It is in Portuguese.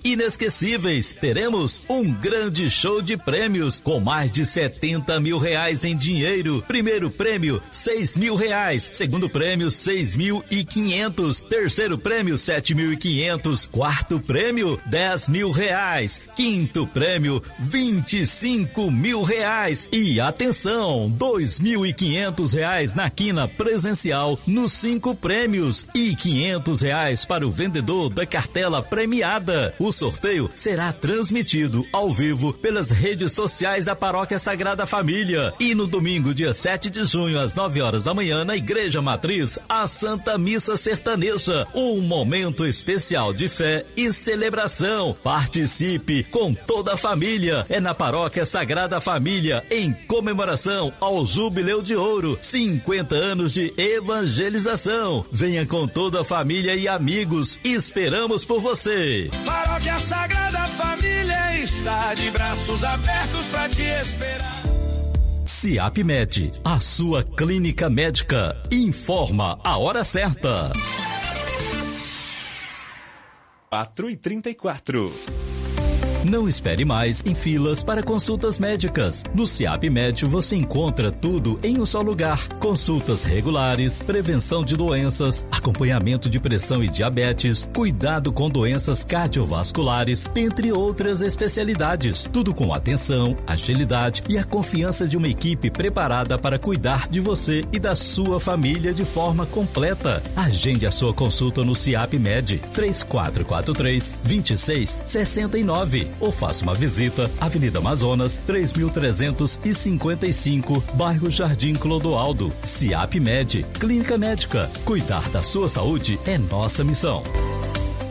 inesquecíveis. Teremos um grande show de prêmios com mais de 70 mil reais em dinheiro. Primeiro prêmio, 6 mil reais. Segundo prêmio, 6.500. Terceiro prêmio, 7.500. Quarto prêmio, 10 mil reais. Quinto prêmio, 25 mil reais. E atenção, 2.500 reais na quina presencial nos 5 prêmios e 500 reais para o vendedor da cartela premiada. O sorteio será transmitido ao vivo pelas redes sociais da Paróquia Sagrada Família. E no domingo, dia 7 de junho, às 9 horas da manhã, na Igreja Matriz, a Santa Missa Sertaneja. Um momento especial de fé e celebração. Participe com toda a família. É na Paróquia Sagrada Família, em comemoração ao Jubileu de Ouro, 50 anos de evangelização. Venha com toda a família e amigos. Esperamos por você. Paróquia Sagrada Família está de braços abertos para te esperar. SIAPmed, a sua clínica médica, informa a hora certa. 4h34. Não espere mais em filas para consultas médicas. No SIAPmed você encontra tudo em um só lugar. Consultas regulares, prevenção de doenças, acompanhamento de pressão e diabetes, cuidado com doenças cardiovasculares, dentre outras especialidades. Tudo com atenção, agilidade e a confiança de uma equipe preparada para cuidar de você e da sua família de forma completa. Agende a sua consulta no SIAPmed 3443-2669 ou faça uma visita Avenida Amazonas 3355, bairro Jardim Clodoaldo. SIAPmed, clínica médica. Cuidar da sua saúde é nossa missão.